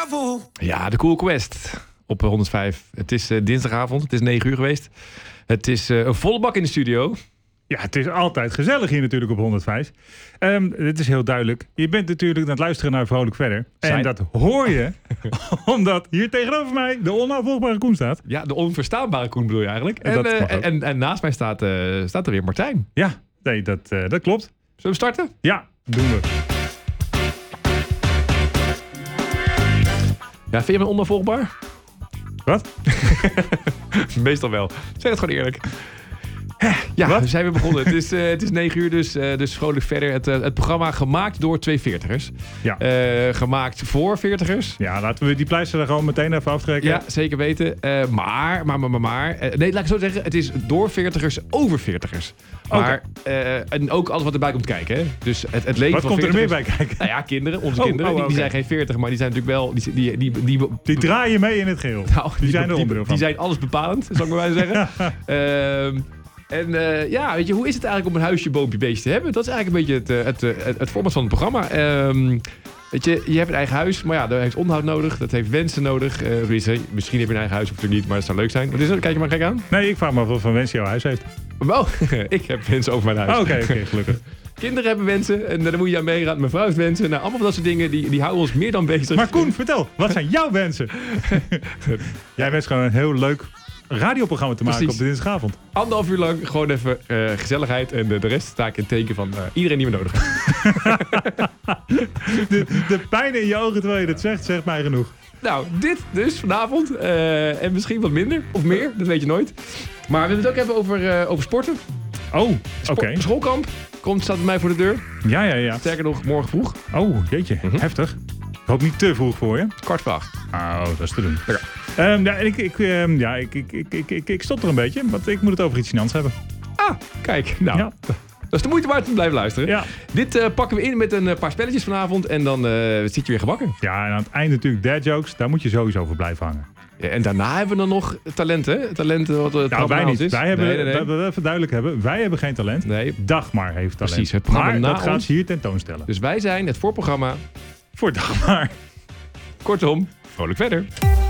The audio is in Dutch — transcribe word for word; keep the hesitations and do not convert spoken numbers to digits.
Bravo. Ja, de Cool Quest op honderdvijf. Het is uh, dinsdagavond, het is negen uur geweest. Het is uh, een volle bak in de studio. Ja, het is altijd gezellig hier natuurlijk op honderdvijf. Um, dit is heel duidelijk. Je bent natuurlijk aan het luisteren naar Vrolijk Verder. Zijn... En dat hoor je omdat hier tegenover mij de onafvolgbare Koen staat. Ja, de onverstaanbare Koen bedoel je eigenlijk. En, Dat uh, mag ook. en, en naast mij staat, uh, staat er weer Martijn. Ja, nee, dat, uh, dat klopt. Zullen we starten? Ja, doen we. Ja, vind je me onafvolgbaar? Wat? Meestal wel. Zeg het gewoon eerlijk. Ja, Wat? we zijn weer begonnen. Het is, uh, het is negen uur, dus, uh, dus vrolijk verder. Het, uh, het programma gemaakt door twee veertigers. Ja. Uh, gemaakt voor veertigers. Ja, laten we die pleister er gewoon meteen even aftrekken. Ja, zeker weten. Uh, maar, maar, maar, maar, maar. Uh, nee, laat ik zo zeggen. Het is door veertigers over veertigers. Maar, okay. uh, en ook alles wat erbij komt kijken. Hè? Dus het, het leven wat van komt er veertigers, meer bij kijken? Nou ja, kinderen. Onze oh, kinderen. Oh, die, okay. die zijn geen veertig, maar die zijn natuurlijk wel... Die, die, die, die, die, die draaien mee in het geheel. Nou, die, die zijn er die, onderdeel van. Die zijn alles bepalend, zou ik maar wijze zeggen. uh, En uh, ja, weet je, hoe is het eigenlijk om een huisje, boompje, beestje te hebben? Dat is eigenlijk een beetje het, het, het, het format van het programma. Um, weet je, je hebt een eigen huis, maar ja, dat heeft onderhoud nodig. Dat heeft wensen nodig. Uh, misschien heb je een eigen huis, of het niet, maar het zou leuk zijn. Wat is het? Kijk je maar gek aan. Nee, ik vraag me af wat voor wensen jouw huis heeft. Oh, ik heb wensen over mijn huis. Oké, oh, oké, okay, gelukkig. Kinderen hebben wensen en daar moet je aan meegaan. Mijn vrouw heeft wensen. Nou, allemaal van dat soort dingen, die, die houden ons meer dan bezig. Maar Koen, vertel, wat zijn jouw wensen? Jij wenst gewoon een heel leuk radioprogramma te maken. Precies. Op de dinsdagavond. Anderhalf uur lang gewoon even uh, gezelligheid. En de, de rest sta ik in teken van uh, iedereen die me nodig heeft. de, de pijn in je ogen terwijl je dat zegt, zegt mij genoeg. Nou, dit dus vanavond. Uh, en misschien wat minder. Of meer, dat weet je nooit. Maar we willen het ook hebben over, uh, over sporten. Oh, oké. Okay. Schoolkamp komt, staat bij mij voor de deur. Ja, ja, ja. Sterker nog, morgen vroeg. Oh, jeetje. Mm-hmm. Heftig. Ik hoop niet te vroeg voor je. Kwart voor acht. Oh, dat is te doen. Okay. Um, ja, ik, ik, um, ja, ik, ik, ik, ik, ik, ik stop er een beetje, want ik moet het over iets gênants hebben. Ah, kijk. Nou, ja. Dat is de moeite waard om te blijven luisteren. Ja. Dit uh, pakken we in met een uh, paar spelletjes vanavond en dan uh, zit je weer gebakken. Ja, en aan het eind natuurlijk dad jokes. Daar moet je sowieso voor blijven hangen. Ja, en daarna hebben we dan nog talenten. Talenten wat het nou, wij niet. Is. Wij hebben, nee, nee, nee. Dat we even duidelijk hebben. Wij hebben geen talent. Nee. Dagmar heeft talent. Precies. Het programma maar na dat gaat ons. ze hier tentoonstellen. Dus wij zijn het voorprogramma voor Dagmar. Kortom, vrolijk verder.